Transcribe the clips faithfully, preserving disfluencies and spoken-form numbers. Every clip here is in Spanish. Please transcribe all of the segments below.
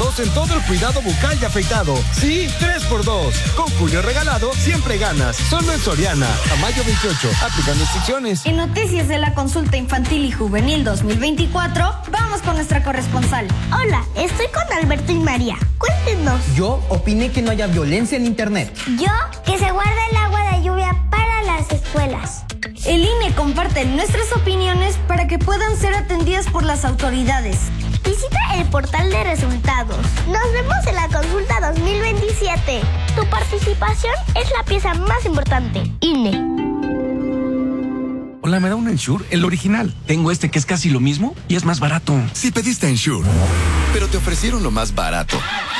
dos en todo el cuidado bucal y afeitado. Sí, tres por dos. Con Julio regalado, siempre ganas. Solo en Soriana. A mayo veintiocho. Aplican restricciones. En noticias de la consulta infantil y juvenil dos mil veinticuatro, vamos con nuestra corresponsal. Hola, estoy con Alberto y María. Cuéntenos. Yo opiné que no haya violencia en internet. Yo, que se guarde el agua de lluvia para las escuelas. El I N E comparte nuestras opiniones para que puedan ser atendidas por las autoridades. Visita el portal de resultados. Nos vemos en la consulta dos mil veintisiete. Tu participación es la pieza más importante. I N E. Hola, ¿me da un Ensure? El original. Tengo este que es casi lo mismo y es más barato. Si pediste Ensure, pero te ofrecieron lo más barato.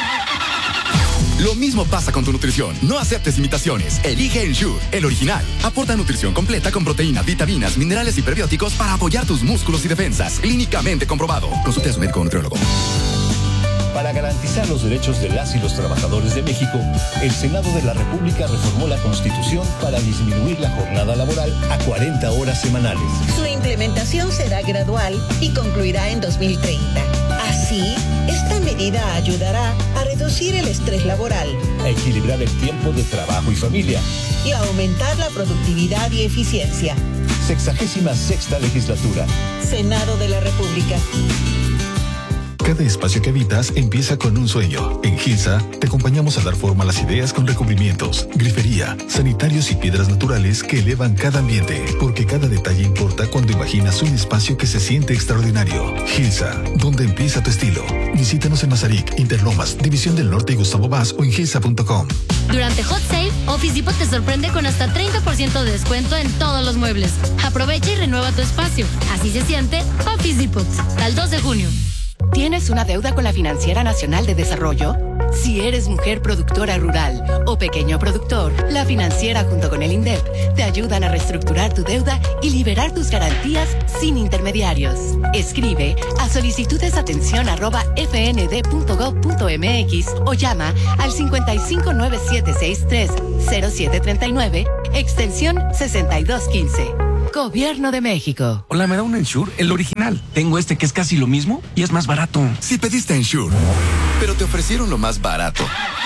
Lo mismo pasa con tu nutrición. No aceptes imitaciones. Elige Ensure, el original. Aporta nutrición completa con proteínas, vitaminas, minerales y prebióticos para apoyar tus músculos y defensas. Clínicamente comprobado. Consulte a su médico o nutriólogo. Para garantizar los derechos de las y los trabajadores de México, el Senado de la República reformó la Constitución para disminuir la jornada laboral a cuarenta horas semanales. Su implementación será gradual y concluirá en dos mil treinta. Así, esta medida ayudará a reducir el estrés laboral, a equilibrar el tiempo de trabajo y familia y a aumentar la productividad y eficiencia. Sexagésima sexta legislatura. Senado de la República. Cada espacio que habitas empieza con un sueño. En Gilsa te acompañamos a dar forma a las ideas con recubrimientos, grifería, sanitarios y piedras naturales que elevan cada ambiente, porque cada detalle importa cuando imaginas un espacio que se siente extraordinario. Gilsa, donde empieza tu estilo. Visítanos en Mazarik, Interlomas, División del Norte y Gustavo Vaz o en gilsa punto com. Durante Hot Sale, Office Depot te sorprende con hasta treinta por ciento de descuento en todos los muebles. Aprovecha y renueva tu espacio. Así se siente Office Depot. Al dos de junio. ¿Tienes una deuda con la Financiera Nacional de Desarrollo? Si eres mujer productora rural o pequeño productor, la Financiera junto con el INDEP te ayudan a reestructurar tu deuda y liberar tus garantías sin intermediarios. Escribe a solicitudesatención arroba fnd.gov.mx o llama al cincuenta y cinco nueve siete seis tres cero siete treinta y nueve, extensión sesenta y dos quince. Gobierno de México. Hola, ¿me da un Ensure? El original. Tengo este que es casi lo mismo y es más barato. Si pediste Ensure, pero te ofrecieron lo más barato.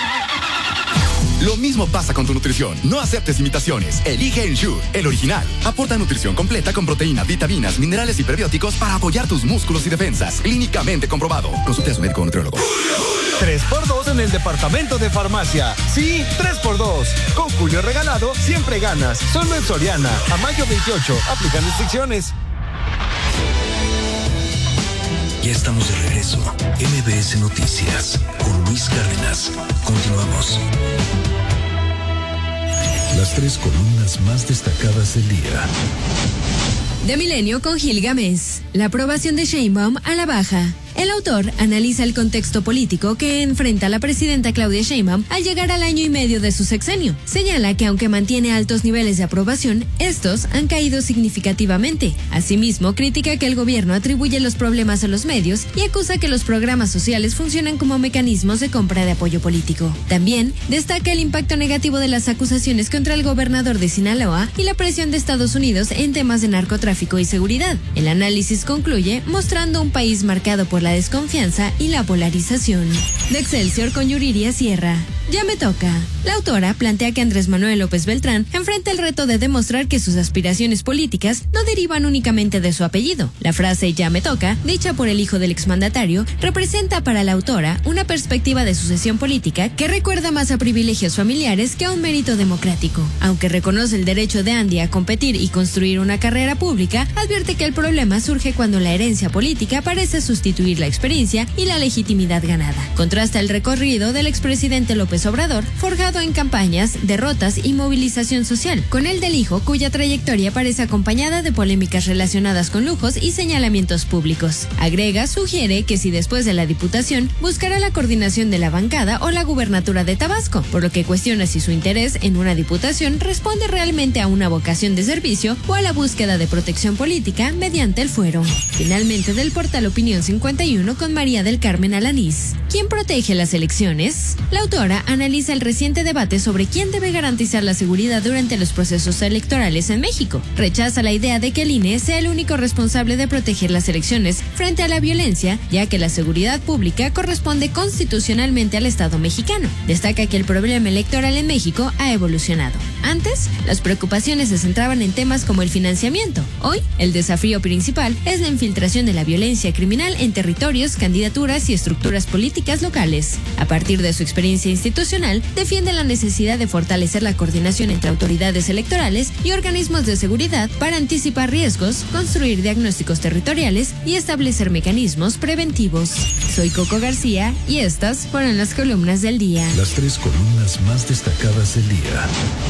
Lo mismo pasa con tu nutrición. No aceptes imitaciones. Elige Ensure, el original. Aporta nutrición completa con proteínas, vitaminas, minerales y prebióticos para apoyar tus músculos y defensas. Clínicamente comprobado. Consulte a su médico o nutriólogo. tres por dos en el departamento de farmacia. Sí, tres por dos. Con Julio regalado, siempre ganas. Solo en Soriana. A mayo veintiocho. Aplican restricciones. Ya estamos de regreso. M B S Noticias con Luis Cárdenas. Continuamos. Las tres columnas más destacadas del día. De Milenio con Gil Gámez. La aprobación de Sheinbaum a la baja. El autor analiza el contexto político que enfrenta la presidenta Claudia Sheinbaum al llegar al año y medio de su sexenio. Señala que aunque mantiene altos niveles de aprobación, estos han caído significativamente. Asimismo, critica que el gobierno atribuye los problemas a los medios y acusa que los programas sociales funcionan como mecanismos de compra de apoyo político. También destaca el impacto negativo de las acusaciones contra el gobernador de Sinaloa y la presión de Estados Unidos en temas de narcotráfico y seguridad. El análisis concluye mostrando un país marcado por la desconfianza y la polarización. De Excelsior con Yuriria Sierra. Ya me toca. La autora plantea que Andrés Manuel López Beltrán enfrenta el reto de demostrar que sus aspiraciones políticas no derivan únicamente de su apellido. La frase "ya me toca", dicha por el hijo del exmandatario, representa para la autora una perspectiva de sucesión política que recuerda más a privilegios familiares que a un mérito democrático. Aunque reconoce el derecho de Andy a competir y construir una carrera pública, advierte que el problema surge cuando la herencia política parece sustituir la experiencia y la legitimidad ganada. Contrasta el recorrido del expresidente López Obrador, forjado en campañas, derrotas y movilización social, con el del hijo, cuya trayectoria parece acompañada de polémicas relacionadas con lujos y señalamientos públicos. Agrega, sugiere que si después de la diputación buscará la coordinación de la bancada o la gubernatura de Tabasco, por lo que cuestiona si su interés en una diputación responde realmente a una vocación de servicio o a la búsqueda de protección política mediante el fuero. Finalmente, del portal Opinión cincuenta sesenta y uno con María del Carmen Alanís. ¿Quién protege las elecciones? La autora analiza el reciente debate sobre quién debe garantizar la seguridad durante los procesos electorales en México. Rechaza la idea de que el I N E sea el único responsable de proteger las elecciones frente a la violencia, ya que la seguridad pública corresponde constitucionalmente al Estado mexicano. Destaca que el problema electoral en México ha evolucionado. Antes, las preocupaciones se centraban en temas como el financiamiento. Hoy, el desafío principal es la infiltración de la violencia criminal en territorios, candidaturas y estructuras políticas locales. A partir de su experiencia institucional, defiende la necesidad de fortalecer la coordinación entre autoridades electorales y organismos de seguridad para anticipar riesgos, construir diagnósticos territoriales y establecer mecanismos preventivos. Soy Coco García y estas fueron las columnas del día. Las tres columnas más destacadas del día.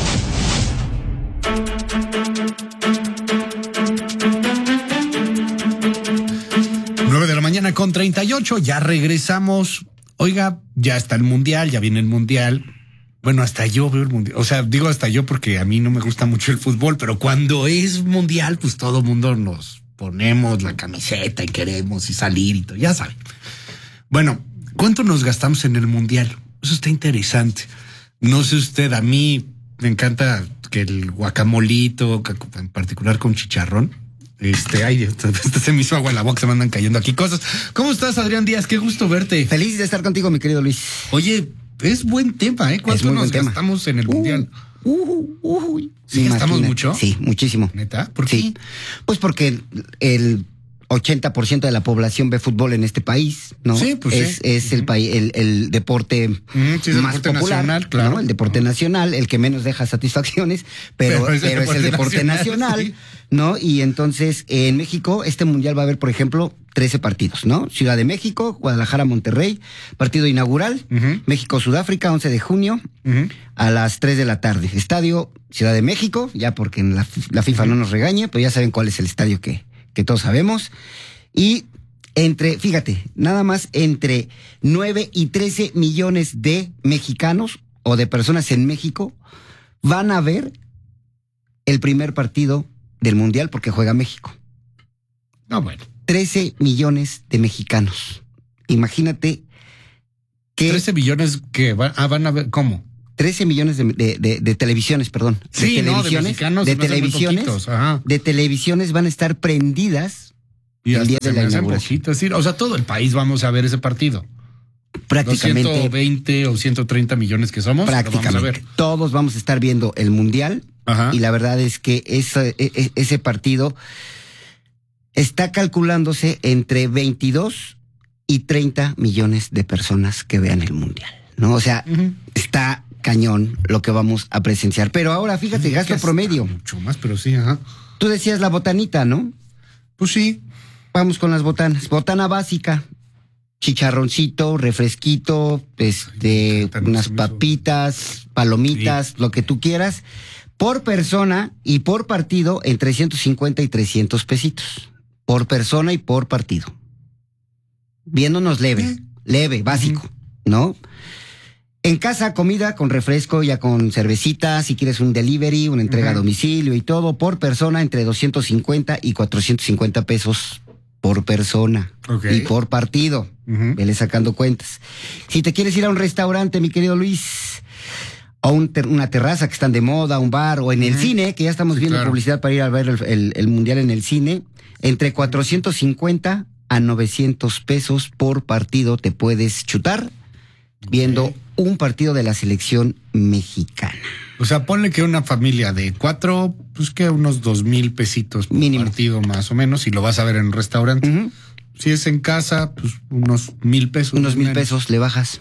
nueve de la mañana con treinta y ocho, ya regresamos. Oiga, ya está el mundial, ya viene el mundial. Bueno, hasta yo veo el mundial. O sea, digo hasta yo porque a mí no me gusta mucho el fútbol, pero cuando es mundial, pues todo el mundo nos ponemos la camiseta y queremos y salir y todo, ya saben. Bueno, ¿cuánto nos gastamos en el mundial? Eso está interesante. No sé usted, a mí me encanta que el guacamolito, en particular con chicharrón. Este, ay, este se me hizo agua en la boca, se me andan cayendo aquí cosas. ¿Cómo estás, Adrián Díaz? Qué gusto verte. Feliz de estar contigo, mi querido Luis. Oye, es buen tema, ¿eh? ¿Cuánto nos gastamos en el uh, mundial? Uh, uh, uh, ¿Sí gastamos mucho? Sí, muchísimo. ¿Neta? ¿Por sí. qué? Pues porque el ochenta por ciento de la población ve fútbol en este país, ¿no? Sí, pues es, sí. Es el país, el, el deporte uh-huh, sí, es más el deporte popular, nacional, claro. ¿no? El deporte uh-huh. nacional, el que menos deja satisfacciones, pero, pero, es, pero el es el deporte nacional, nacional sí. ¿no? Y entonces, en México, este mundial va a haber, por ejemplo, trece partidos, ¿no? Ciudad de México, Guadalajara, Monterrey, partido inaugural, uh-huh. México-Sudáfrica, once de junio, uh-huh. a las tres de la tarde. Estadio Ciudad de México, ya porque en la, la FIFA uh-huh. no nos regañe, pero ya saben cuál es el estadio que, que todos sabemos. Y entre, fíjate, nada más entre nueve y trece millones de mexicanos o de personas en México van a ver el primer partido del mundial porque juega México. No, bueno. trece millones de mexicanos. Imagínate que... trece millones que van, ah, van a ver, ¿cómo? trece millones de, de, de, de televisiones, perdón. Sí, de no, televisiones, de mexicanos. De televisiones, de televisiones van a estar prendidas y el día de la inauguración. Poquito, es decir, o sea, todo el país vamos a ver ese partido. Prácticamente. Los ciento veinte o ciento treinta millones que somos. Prácticamente. Vamos a ver. Todos vamos a estar viendo el mundial. Ajá. Y la verdad es que ese, ese partido está calculándose entre veintidós y treinta millones de personas que vean el mundial, ¿no? O sea, uh-huh. está cañón lo que vamos a presenciar. Pero ahora, fíjate, uh-huh. gasto promedio. Mucho más, pero sí, ajá. Tú decías la botanita, ¿no? Pues sí. Vamos con las botanas. Botana básica. Chicharroncito, refresquito, este, Ay, unas papitas, palomitas, sí. lo que tú quieras. Por persona y por partido entre ciento cincuenta y trescientos pesitos. Por persona y por partido. Viéndonos leve, ¿Eh? leve, básico, uh-huh. ¿no? En casa, comida con refresco, ya con cervecita, si quieres un delivery, una entrega uh-huh. a domicilio y todo, por persona entre doscientos cincuenta y cuatrocientos cincuenta pesos por persona. Okay. Y por partido. Uh-huh. Vele sacando cuentas. Si te quieres ir a un restaurante, mi querido Luis, o un ter- una terraza que están de moda, un bar, o en uh-huh. el cine, que ya estamos sí, viendo claro. publicidad para ir a ver el, el, el mundial en el cine, entre cuatrocientos cincuenta a novecientos pesos por partido te puedes chutar viendo okay. un partido de la selección mexicana. O sea, ponle que una familia de cuatro, pues que unos dos mil pesitos por Mínimo. partido más o menos, y lo vas a ver en un restaurante. Uh-huh. Si es en casa, pues unos mil pesos. Unos mil pesos le bajas.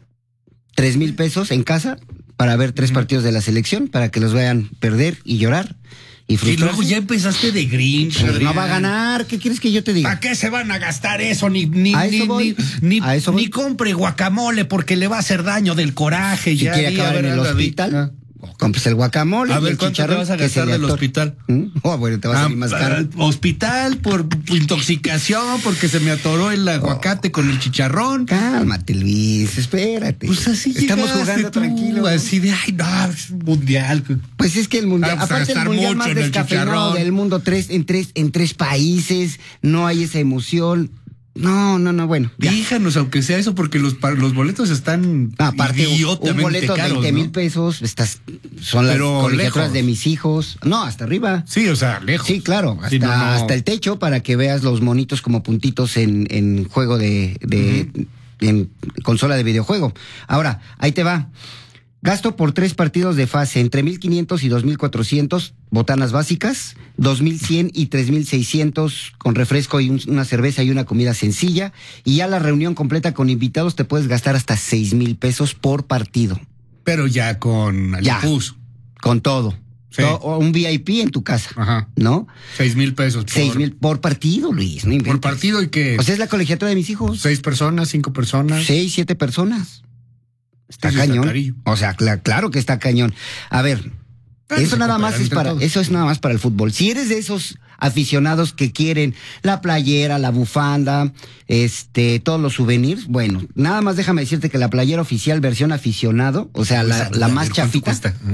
Tres mil pesos en casa para ver tres uh-huh. partidos de la selección, para que los vean perder y llorar. Y, y luego ya empezaste de Grinch. Pues no va a ganar. ¿Qué quieres que yo te diga? ¿Para qué se van a gastar eso? Ni ni ni, ni, ni, ni compre guacamole porque le va a hacer daño del coraje. Si ya quiere acabar en el hospital, ah. compres el guacamole. A ver, el ¿cuánto te vas a gastar del hospital? ¿Mm? Oh, bueno, te va a salir ah, más caro. Hospital por intoxicación, porque se me atoró el aguacate oh. con el chicharrón. Cálmate, Luis, espérate. Pues así estamos jugando tú, tranquilo. Así de, ay, no, es mundial. Pues es que el mundial, Vamos aparte el mundial más descafeinado del mundo, tres, en tres, en tres países, no hay esa emoción. No, no, no, bueno. Ya. Díjanos, aunque sea eso, porque los, los boletos están aparte, un boleto de veinte mil pesos, estas son las colegiaturas de mis hijos. No, hasta arriba. Sí, o sea, lejos. Sí, claro, hasta, sí, no, no. hasta el techo para que veas los monitos como puntitos en, en juego de, de uh-huh. en consola de videojuego. Ahora, ahí te va. Gasto por tres partidos de fase entre mil quinientos y dos mil cuatrocientos, botanas básicas, dos mil cien y tres mil seiscientos con refresco y un, una cerveza y una comida sencilla. Y ya la reunión completa con invitados te puedes gastar hasta seis mil pesos por partido. Pero ya con el ya, bus. Con todo. Sí. O un V I P en tu casa. Ajá. ¿No? Seis mil pesos. Por... Seis mil por partido, Luis. No inventes. Por partido y que. O sea, es la colegiatura de mis hijos. Seis personas, cinco personas. Seis, siete personas. Está sí, cañón. Está o sea, cl- claro que está cañón. A ver, ah, eso nada más es para, todos. eso es nada más para el fútbol. Si eres de esos aficionados que quieren la playera, la bufanda, este, todos los souvenirs, bueno, nada más déjame decirte que la playera oficial versión aficionado, o sea, la, la más chafita,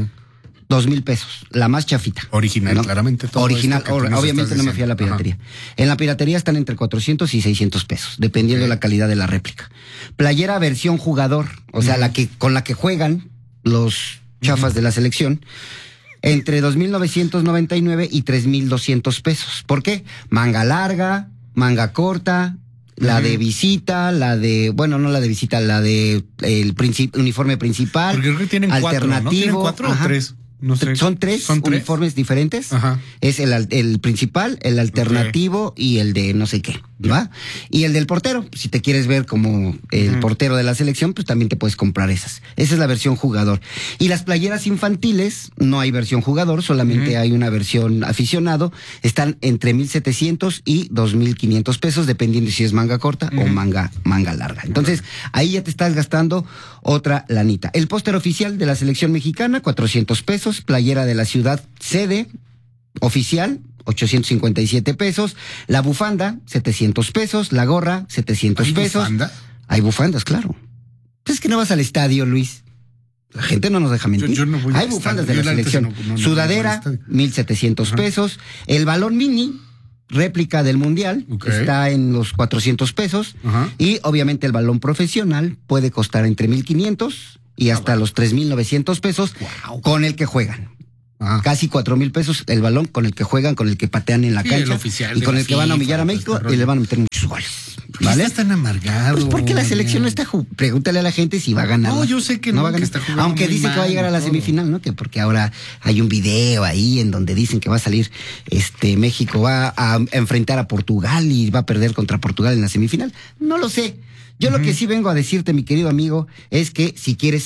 dos mil pesos, la más chafita. Original, ¿no? Claramente. Todo Original, o, obviamente no me fui a la piratería. Ajá. En la piratería están entre cuatrocientos y seiscientos pesos, dependiendo okay. de la calidad de la réplica. Playera versión jugador, o sea, uh-huh. la que con la que juegan los chafas uh-huh. de la selección, entre dos mil novecientos noventa y nueve y tres mil doscientos pesos. ¿Por qué? Manga larga, manga corta, la uh-huh. de visita, la de, bueno, no la de visita, la de el princip- uniforme principal. Porque creo que tienen alternativo, cuatro, ¿no? ¿Tienen cuatro o tres? No sé. Son tres ¿Son tres? uniformes diferentes. Ajá. Es el, el principal, el alternativo okay. y el de no sé qué, ¿va? Y el del portero, si te quieres ver como el uh-huh. portero de la selección, pues también te puedes comprar esas. Esa es la versión jugador. Y las playeras infantiles, no hay versión jugador, solamente uh-huh. hay una versión aficionado. Están entre mil setecientos y dos mil quinientos pesos, dependiendo si es manga corta uh-huh. o manga, manga larga. Entonces, uh-huh. ahí ya te estás gastando otra lanita. El póster oficial de la selección mexicana, cuatrocientos pesos. Playera de la ciudad sede oficial, ochocientos cincuenta y siete pesos. La bufanda, setecientos pesos. La gorra, setecientos pesos. ¿Hay bufanda? Hay bufandas, claro. Es que no vas al estadio, Luis. La gente no nos deja mentir. Yo, yo no voy Hay bufandas de la, la selección. No, no, Sudadera, no mil setecientos uh-huh. pesos. El balón mini, réplica del mundial, okay. está en los cuatrocientos pesos. Uh-huh. Y obviamente el balón profesional puede costar entre mil quinientos y hasta ah, bueno. los tres mil novecientos pesos wow. con el que juegan. Ah. Casi cuatro mil pesos el balón con el que juegan, con el que patean en la sí, cancha y con el que van a humillar a México y le van a meter muchos goles. ¿Vale? Está tan amargado. Pues porque la selección no está ju- pregúntale a la gente si va a ganar. No, yo sé que no, no va a ganar. Que está jugando aunque dice que va a llegar a la semifinal, ¿no? Que porque ahora hay un video ahí en donde dicen que va a salir este México va a enfrentar a Portugal y va a perder contra Portugal en la semifinal. No lo sé. Yo uh-huh. lo que sí vengo a decirte, mi querido amigo, es que si quieres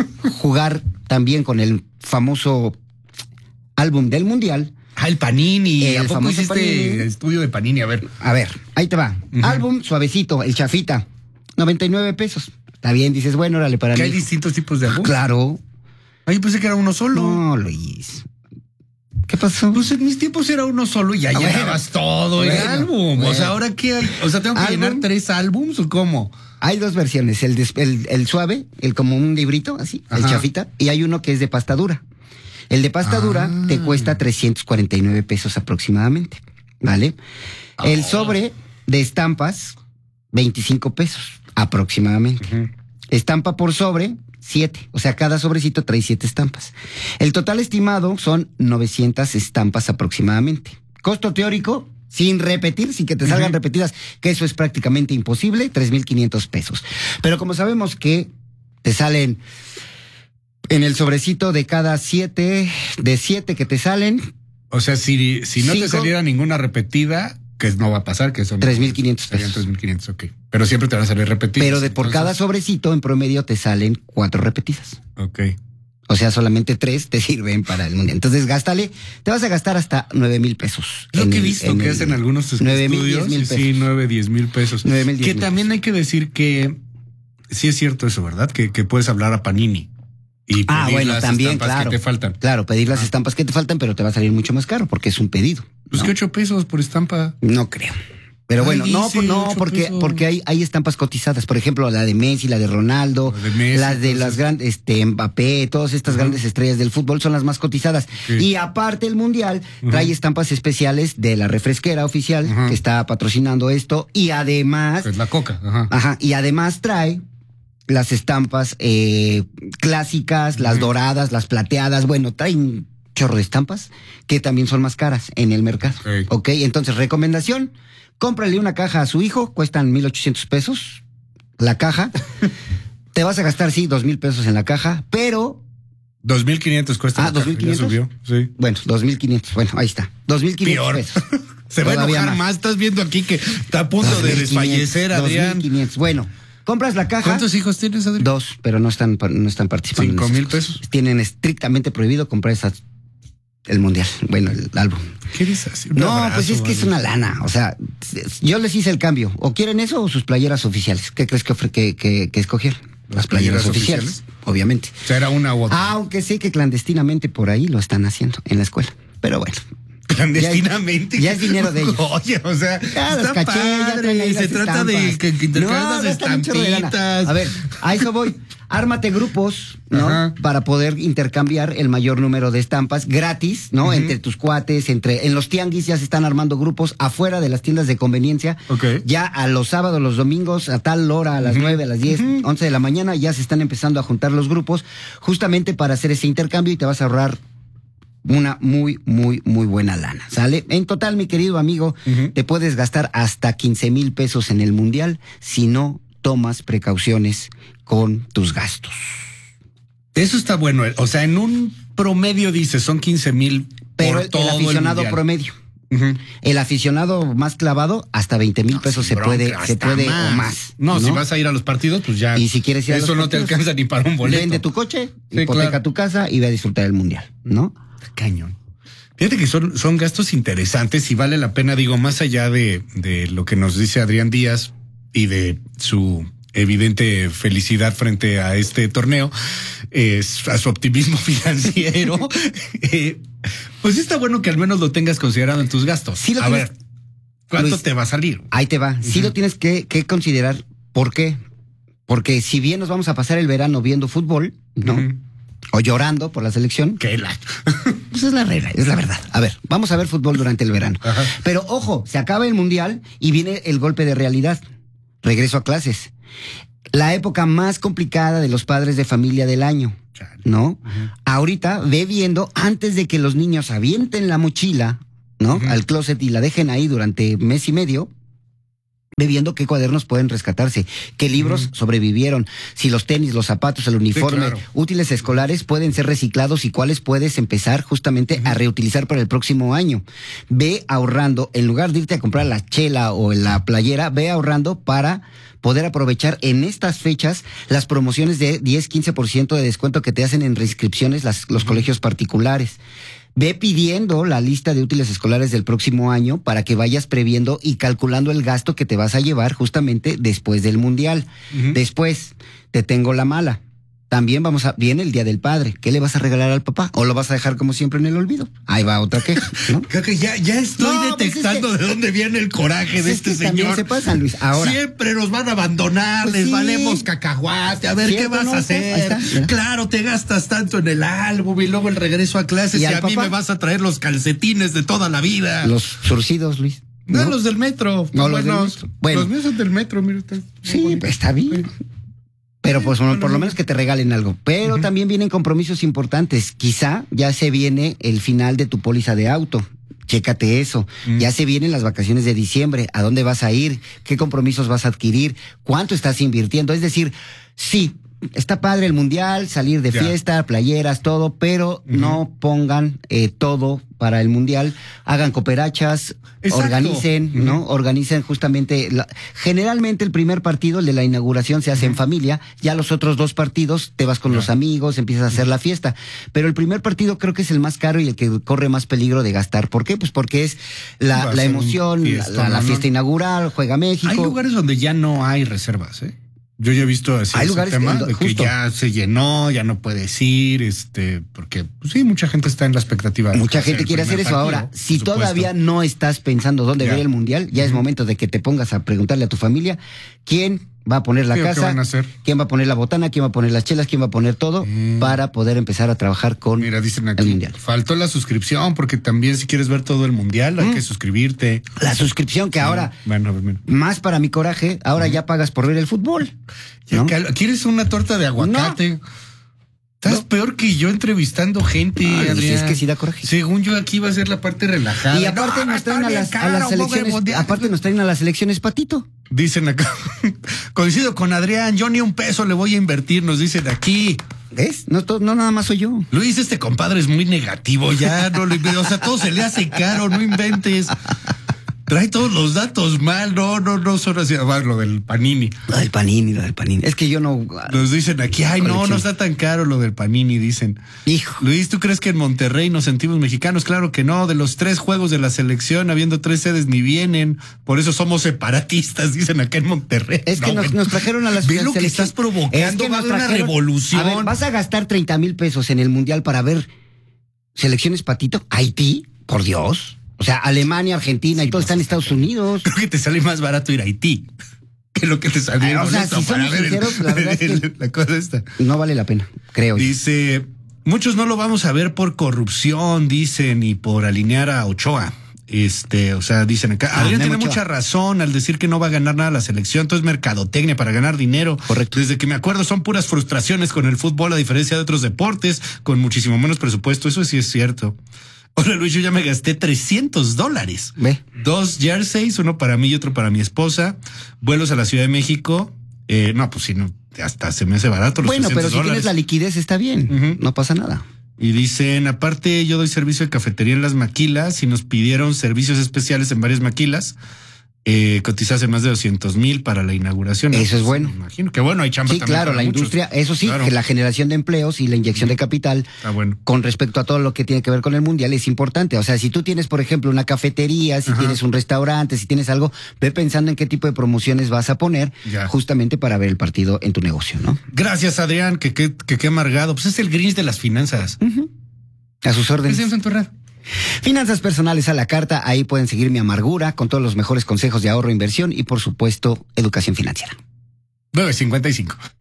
jugar también con el famoso álbum del Mundial. Ah, el Panini. El ¿A poco famoso hiciste Panini? estudio de Panini? A ver. A ver, ahí te va. Uh-huh. Álbum suavecito, el chafita, noventa y nueve pesos. Está bien, dices, bueno, órale para mí. ¿Que hay distintos tipos de álbum? Claro. Ay, pensé que era uno solo. No, Luis. ¿Qué pasó? Pues en mis tiempos era uno solo y ya ah, llenabas bueno. todo el bueno, álbum. Bueno. O sea, ¿ahora qué hay? O sea, ¿tengo que ¿Álbum? llenar tres álbums o cómo? Hay dos versiones, el, de, el, el suave, el como un librito, así, Ajá. el chafita, y hay uno que es de pasta dura. El de pasta ah. dura te cuesta trescientos cuarenta y nueve pesos aproximadamente, ¿vale? Oh. El sobre de estampas, veinticinco pesos aproximadamente. Uh-huh. Estampa por sobre, siete. O sea, cada sobrecito trae siete estampas. El total estimado son novecientas estampas aproximadamente. Costo teórico, sin repetir, sin que te salgan uh-huh. repetidas, que eso es prácticamente imposible, tres mil quinientos pesos. Pero como sabemos que te salen en el sobrecito de cada siete, de siete que te salen. O sea, si, si no cinco, te saliera ninguna repetida, que no va a pasar, que son tres mil quinientos pesos. tres mil quinientos, ok. Pero siempre te van a salir repetidas. Pero de por entonces... cada sobrecito, en promedio, te salen cuatro repetidas. Ok. O sea, solamente tres te sirven para el mundial. Entonces, gástale, te vas a gastar hasta nueve mil pesos. Lo que he visto que hacen algunos estudios. Sí, nueve, diez mil pesos. nueve mil, que también pesos. Hay que decir que sí es cierto eso, ¿verdad? Que, que puedes hablar a Panini. Y pedir ah, bueno, las también, estampas claro. que te faltan. Claro, pedir las ah. estampas que te faltan, pero te va a salir mucho más caro porque es un pedido. Pues ¿no? que ocho pesos por estampa. No creo. Pero bueno, Ay, no, sí, no, porque, pesos. porque hay, hay estampas cotizadas. Por ejemplo, la de Messi, la de Ronaldo, La de Messi, las de entonces. las grandes, este, Mbappé, todas estas Ajá. grandes estrellas del fútbol son las más cotizadas. Sí. Y aparte el Mundial Ajá. trae estampas especiales de la refresquera oficial Ajá. que está patrocinando esto. Y además, Es la coca. Ajá. ajá, y además trae las estampas eh, clásicas, las Ujú. doradas, las plateadas. Bueno, trae un chorro de estampas que también son más caras en el mercado. Ok. Ok, entonces recomendación, cómprale una caja a su hijo, cuestan mil ochocientos pesos la caja. Te vas a gastar, sí, dos mil pesos en la caja, pero... dos mil quinientos cuesta. Ah, la caja, dos mil quinientos. ya subió, sí. Bueno, dos mil quinientos, bueno, ahí está. dos mil quinientos Peor. pesos. Se va a Todavía enojar más. Estás viendo aquí que está a punto de desfallecer, Adrián. dos mil quinientos, bueno, compras la caja. ¿Cuántos hijos tienes, Adrián? Dos, pero no están, no están participando. en ¿Cinco esas mil cosas. pesos? Tienen estrictamente prohibido comprar esas, el mundial, bueno, el álbum. ¿Qué dices así? Un No, abrazo, pues es que es Adrián. una lana. O sea, yo les hice el cambio. O quieren eso o sus playeras oficiales. ¿Qué crees que, ofre- que, que, que escogieron? Las playeras, playeras oficiales, oficiales? obviamente. O sea, era una u otra. Aunque sé que clandestinamente por ahí lo están haciendo en la escuela. Pero bueno. Clandestinamente. Ya es dinero de ellos. Oye, o sea, Ya los está caché, ya padre, traen ahí se las trata de estampas. que, que intercambias No, las gastan un chorro de lana. estampitas. A ver, a eso voy. Ármate grupos, ¿no? Ajá. Para poder intercambiar el mayor número de estampas gratis, ¿no? Ujú. Entre tus cuates, entre en los tianguis ya se están armando grupos afuera de las tiendas de conveniencia. Ok. Ya a los sábados, los domingos, a tal hora, a las Ujú. nueve, a las diez, Ujú. once de la mañana, ya se están empezando a juntar los grupos justamente para hacer ese intercambio y te vas a ahorrar una muy, muy, muy buena lana, ¿sale? En total, mi querido amigo, Ujú. te puedes gastar hasta quince mil pesos en el mundial si no tomas precauciones con tus gastos. Eso está bueno. O sea, en un promedio dice son quince mil Pero por el, todo el aficionado mundial. promedio, Ujú. el aficionado más clavado, hasta veinte mil pesos Sin se puede, bronca, se hasta puede o más. No, si vas a ir a los partidos, pues ya. Y si quieres ir a eso los no te partidos, alcanza ni para un boleto. Vende tu coche, Sí, hipoteca claro. tu casa y ve a disfrutar del mundial, ¿no? Cañón. Fíjate que son, son gastos interesantes y vale la pena, digo, más allá de, de lo que nos dice Adrián Díaz y de su evidente felicidad frente a este torneo, eh, a su optimismo financiero, eh, pues está bueno que al menos lo tengas considerado en tus gastos. Sí lo a tienes- ver, ¿cuánto Luis, te va a salir? Ahí te va. Sí lo tienes que, que considerar. ¿Por qué? Porque si bien nos vamos a pasar el verano viendo fútbol, ¿no? Ujú. O llorando por la selección. Que la... Pues es la regla, es la verdad. A ver, vamos a ver fútbol durante el verano. Ajá. Pero ojo, se acaba el mundial y viene el golpe de realidad. Regreso a clases. La época más complicada de los padres de familia del año, ¿no? Ahorita ve viendo, antes de que los niños avienten la mochila, ¿no? Ujú. Al closet y la dejen ahí durante mes y medio, ve viendo qué cuadernos pueden rescatarse, qué libros Ujú. sobrevivieron, si los tenis, los zapatos, el uniforme, claro. útiles escolares pueden ser reciclados y cuáles puedes empezar justamente a reutilizar para el próximo año. Ve ahorrando, en lugar de irte a comprar la chela o la playera, ve ahorrando para poder aprovechar en estas fechas las promociones de diez, quince por ciento de descuento que te hacen en reinscripciones las, los colegios particulares. Ve pidiendo la lista de útiles escolares del próximo año para que vayas previendo y calculando el gasto que te vas a llevar justamente después del mundial. Ujú. Después, te tengo la mala. También vamos a, viene el Día del Padre. ¿Qué le vas a regalar al papá? ¿O lo vas a dejar como siempre en el olvido? Ahí va otra queja, ¿no? Creo que ya, ya estoy No, pues detectando es que- de dónde viene el coraje de Es este que también señor. se pasa, Luis. Ahora, Siempre nos van a abandonar, Pues les sí. valemos cacahuate, a ver ¿Cierto, qué vas no? a Ahí hacer. está, mira. Claro, te gastas tanto en el álbum y luego el regreso a clases ¿Y y, al a mí papá? me vas a traer los calcetines de toda la vida. los surcidos, Luis. no, ¿no? los del metro. No, los del buenos. metro. Bueno. Los míos son del metro, mira. está- Sí, pues está bien. Pero pues por, por lo menos que te regalen algo. Pero Ujú. también vienen compromisos importantes. Quizá ya se viene el final de tu póliza de auto. Chécate eso. Mm. Ya se vienen las vacaciones de diciembre. ¿A dónde vas a ir? ¿Qué compromisos vas a adquirir? ¿Cuánto estás invirtiendo? Es decir, sí, está padre el mundial, salir de Ya. fiesta, playeras, todo, pero Ujú. no pongan eh, todo para el mundial. Hagan cooperachas, Exacto. organicen, Ujú. ¿no? Organicen justamente. La, generalmente el primer partido, el de la inauguración, se hace en familia. Ya los otros dos partidos te vas con Ya. los amigos, empiezas a hacer la fiesta. Pero el primer partido creo que es el más caro y el que corre más peligro de gastar. ¿Por qué? Pues porque es Va la, a la ser un emoción, la, fiestón, la- la ¿no? fiesta inaugural, juega México. Hay lugares donde ya no hay reservas, ¿eh? Yo ya he visto así Hay ese lugares tema que- de que justo. ya se llenó, ya no puedes ir, este, porque pues, sí, mucha gente está en la expectativa. de Mucha hacer gente el quiere hacer primer eso. partido, Ahora, por si supuesto. todavía no estás pensando dónde Ya. ver el mundial, ya es momento de que te pongas a preguntarle a tu familia quién va a poner la Sí, ¿o qué casa, van a hacer? quién va a poner la botana, quién va a poner las chelas, quién va a poner todo para poder empezar a trabajar con Mira, dicen el aquí, mundial. faltó la suscripción, porque también si quieres ver todo el mundial, hay que suscribirte. La suscripción que ahora, Bueno, bueno. más para mi coraje, ahora ya pagas por ver el fútbol. ¿no? Ya, ¿quieres una torta de aguacate? Estás peor que yo entrevistando gente, Ay, Adrián. es que sí da coraje. Según yo, aquí va a ser la parte relajada. Y aparte No, nos traen a está las, bien a las caro, pobre elecciones, mundial. aparte nos traen a las elecciones patito. Dicen acá, coincido con Adrián, yo ni un peso le voy a invertir, nos dicen aquí. ¿Ves? No, to- no nada más soy yo. Luis, este compadre es muy negativo, ya no lo inventes, o sea, todo se le hace caro, no inventes. Trae todos los datos mal, no, no, no son así, ah, lo del Panini. Lo del Panini, lo del Panini. Es que yo no... Nos dicen aquí, ay, no, Colección. no está tan caro lo del Panini, dicen. Hijo. Luis, ¿tú crees que en Monterrey nos sentimos mexicanos? Claro que no, de los tres juegos de la selección, habiendo tres sedes, ni vienen, por eso somos separatistas, dicen acá en Monterrey. Es que No, nos, bueno. nos trajeron a las Ve lo que selección- estás provocando, Es que va a nos haber una trajeron- revolución. A ver, ¿vas a gastar treinta mil pesos en el Mundial para ver selecciones patito? ¿Haití? Por Dios. O sea, Alemania, Argentina y todo está en Estados Unidos. Creo que te sale más barato ir a Haití que lo que te salió. Ay, o con sea, esto si para somos ver el- sinceros, la verdad es que- la cosa esta. No vale la pena, creo yo. Dice, muchos no lo vamos a ver por corrupción, dicen, y por alinear a Ochoa. Este, o sea, dicen acá, Ah, Adrián Memo tiene Ochoa. mucha razón al decir que no va a ganar nada la selección, entonces mercadotecnia para ganar dinero. Correcto. Desde que me acuerdo son puras frustraciones con el fútbol, a diferencia de otros deportes, con muchísimo menos presupuesto, eso sí es cierto. Hola Luis, yo ya me gasté trescientos dólares. Ve. Dos jerseys, uno para mí y otro para mi esposa, vuelos a la Ciudad de México. Eh, no, pues sí, no, hasta se me hace barato los Bueno, pero trescientos si tienes dólares. la liquidez está bien, Ujú. no pasa nada. Y dicen, aparte yo doy servicio de cafetería en las maquilas y nos pidieron servicios especiales en varias maquilas. Eh, cotizaste más de doscientos mil para la inauguración. Eso es Pues, bueno. me imagino que bueno, hay chamba Sí, también claro, para la muchos. industria, eso sí, Claro. que la generación de empleos y la inyección de capital Está bueno. con respecto a todo lo que tiene que ver con el mundial es importante. O sea, si tú tienes, por ejemplo, una cafetería, si Ajá. tienes un restaurante, si tienes algo, ve pensando en qué tipo de promociones vas a poner Ya. justamente para ver el partido en tu negocio, ¿no? Gracias, Adrián, que qué que, qué amargado. Pues es el Grinch de las finanzas. A sus órdenes. Presidente en tu red. Finanzas personales a la carta, ahí pueden seguir mi amargura con todos los mejores consejos de ahorro, inversión y por supuesto, educación financiera. nueve cincuenta y cinco.